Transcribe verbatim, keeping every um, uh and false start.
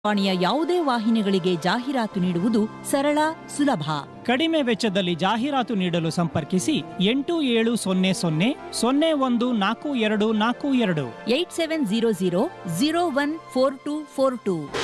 ವಾಣಿಯ ಯಾವುದೇ ವಾಹಿನಿಗಳಿಗೆ ಜಾಹೀರಾತು ನೀಡುವುದು ಸರಳ ಸುಲಭ. ಕಡಿಮೆ ವೆಚ್ಚದಲ್ಲಿ ಜಾಹೀರಾತು ನೀಡಲು ಸಂಪರ್ಕಿಸಿ ಎಂಟು ಏಳು ಸೊನ್ನೆ ಸೊನ್ನೆ ಸೊನ್ನೆ ಒಂದು ನಾಲ್ಕು ಎರಡು ನಾಲ್ಕು ಎರಡು eight seven zero zero zero one four two four two.